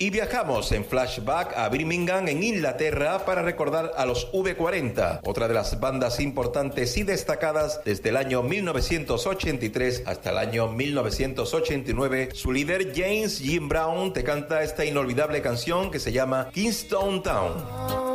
Y viajamos en flashback a Birmingham, en Inglaterra, para recordar a los V40, otra de las bandas importantes y destacadas desde el año 1983 hasta el año 1989. Su líder, James Jim Brown, te canta esta inolvidable canción que se llama Kingston Town.